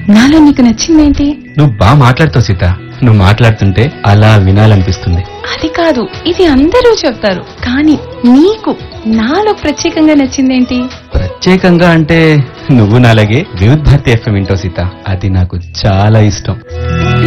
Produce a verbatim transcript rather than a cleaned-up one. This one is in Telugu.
నాలో నీకు నచ్చిందేంటి? నువ్వు బాగా మాట్లాడుతావు సీత. నువ్వు మాట్లాడుతుంటే అలా వినాలనిపిస్తుంది. అది కాదు, ఇది అందరూ చెప్తారు, కానీ నీకు నాలో ప్రత్యేకంగా నచ్చిందేంటి? ప్రత్యేకంగా అంటే నువ్వు నాలాగే వివిధ భారతి ఎఫ్ఎం వింటావు సీత. అది నాకు చాలా ఇష్టం.